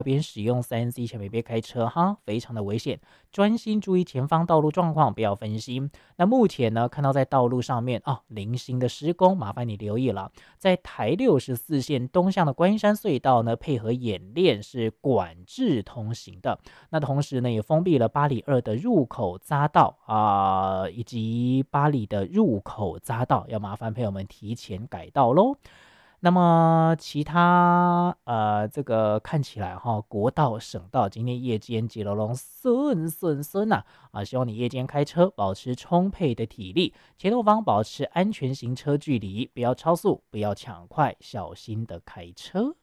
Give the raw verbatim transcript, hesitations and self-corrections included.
边使用 三 C 前面别开车哈，非常的危险，专心注意前方道路状况，不要分心。那目前呢，看到在道路上面哦，零星的施工，麻烦你留意了，在台六十四线东向的观音山隧道呢，配合演练是管制通行的。那同时呢，也封闭了八里二的入口匝道啊、呃以及八里的入口匝道，要麻烦朋友们提前改道喽。那么其他呃，这个看起来哈，国道、省道今天夜间吉隆隆顺顺顺呐啊，希望你夜间开车保持充沛的体力，前后方保持安全行车距离，不要超速，不要抢快，小心的开车。